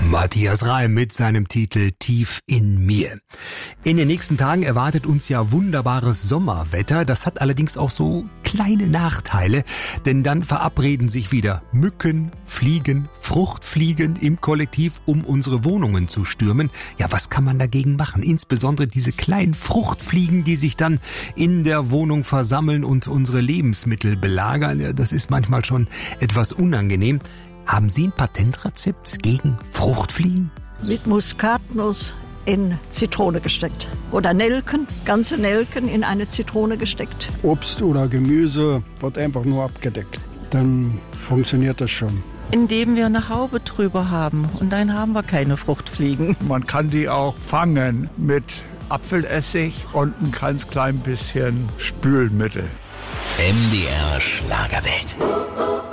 Matthias Reim mit seinem Titel Tief in mir. In den nächsten Tagen erwartet uns ja wunderbares Sommerwetter. Das hat allerdings auch so kleine Nachteile, denn dann verabreden sich wieder Mücken, Fliegen, Fruchtfliegen im Kollektiv, um unsere Wohnungen zu stürmen. Ja, was kann man dagegen machen? Insbesondere diese kleinen Fruchtfliegen, die sich dann in der Wohnung versammeln und unsere Lebensmittel belagern. Ja, das ist manchmal schon etwas unangenehm. Haben Sie ein Patentrezept gegen Fruchtfliegen? Mit Muskatnuss in Zitrone gesteckt. Oder Nelken, ganze Nelken in eine Zitrone gesteckt. Obst oder Gemüse wird einfach nur abgedeckt. Dann funktioniert das schon. Indem wir eine Haube drüber haben und dann haben wir keine Fruchtfliegen. Man kann die auch fangen mit Apfelessig und ein ganz klein bisschen Spülmittel. MDR Schlagerwelt.